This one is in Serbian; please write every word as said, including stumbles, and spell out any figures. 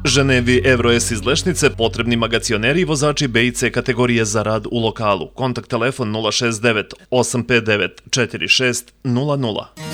Ženevi Evroes iz Lešnice potrebni magacioneri i vozači B i C kategorije za rad u lokalu. Kontakt telefon nula šest devet osam pet devet četiri šest nula nula.